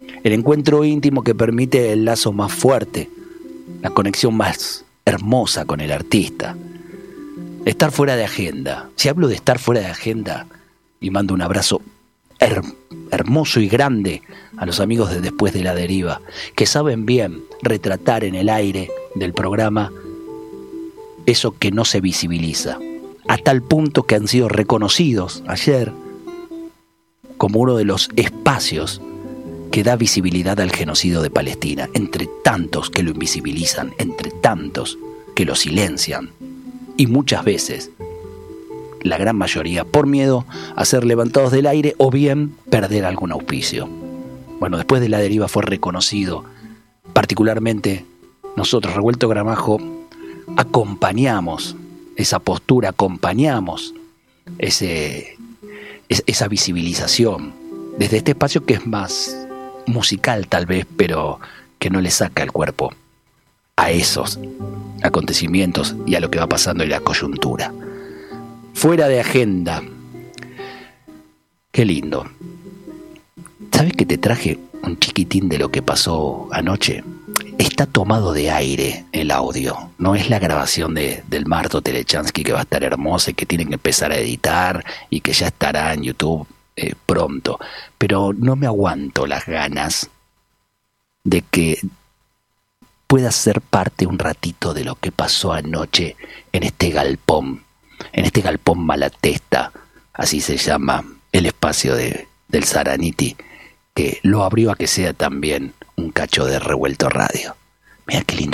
El encuentro íntimo que permite el lazo más fuerte, la conexión más hermosa con el artista. Estar fuera de agenda. Si hablo de estar fuera de agenda, y mando un abrazo hermoso y grande a los amigos de Después de la Deriva, que saben bien retratar en el aire del programa eso que no se visibiliza, a tal punto que han sido reconocidos ayer como uno de los espacios que da visibilidad al genocidio de Palestina, entre tantos que lo invisibilizan, entre tantos que lo silencian, y muchas veces, la gran mayoría, por miedo a ser levantados del aire o bien perder algún auspicio. Bueno, Después de la Deriva fue reconocido, particularmente nosotros, Revuelto Gramajo, acompañamos esa postura, acompañamos esa visibilización desde este espacio que es más musical tal vez, pero que no le saca el cuerpo a esos acontecimientos y a lo que va pasando en la coyuntura. Fuera de agenda. Qué lindo. ¿Sabes que te traje un chiquitín de lo que pasó anoche? Está tomado de aire el audio. No es la grabación del Marto Telechansky, que va a estar hermosa y que tienen que empezar a editar y que ya estará en YouTube pronto. Pero no me aguanto las ganas de que pueda ser parte un ratito de lo que pasó anoche en este galpón Malatesta, así se llama el espacio del Saraniti, que lo abrió a que sea también un cacho de Revuelto Radio. Mira qué lindo.